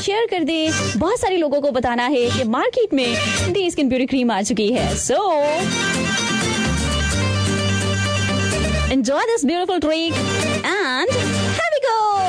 Share कर दें। बहुत सारे लोगों को बताना है कि मार्केट में दी स्किन ब्यूटी क्रीम आ चुकी है। सो enjoy this beautiful drink and here we go.